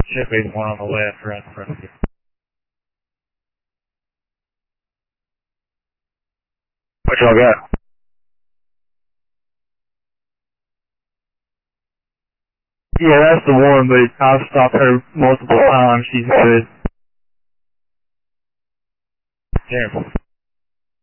Should be the one on the left right in front of you. What y'all got? Yeah, that's the one, but I've stopped her multiple times. She's good. Terrible.